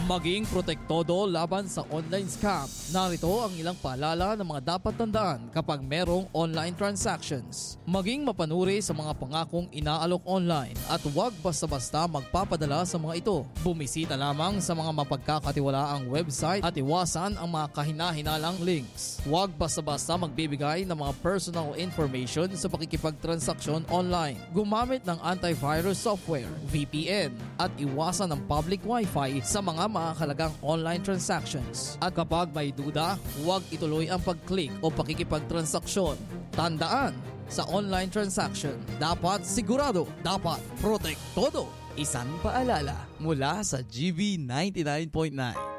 Maging protektodo laban sa online scam. Narito ang ilang paalala ng mga dapat tandaan kapag merong online transactions. Maging mapanuri sa mga pangakong inaalok online at huwag basta-basta magpapadala sa mga ito. Bumisita lamang sa mga mapagkakatiwalaang website at iwasan ang mga kahina-hinalang links. Huwag basta-basta magbibigay ng mga personal information sa pakikipagtransaksyon online. Gumamit ng antivirus software, VPN, at iwasan ang public wifi sa mga makakalagang online transactions. At kapag may duda, huwag ituloy ang pag-click o pakikipagtransaksyon. Tandaan, sa online transaction, dapat sigurado, dapat protektodo. Isang paalala mula sa GB 99.9.